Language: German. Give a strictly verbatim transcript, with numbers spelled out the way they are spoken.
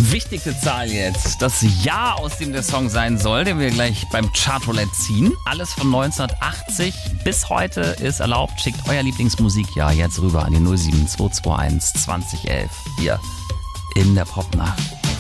Wichtigste Zahl jetzt. Das Jahr, aus dem der Song sein soll, den wir gleich beim Chartroulette ziehen. Alles von neunzehnhundertachtzig bis heute ist erlaubt. Schickt euer Lieblingsmusikjahr jetzt rüber an die null sieben zwei zwei eins zwanzig elf. Hier in der Popnacht.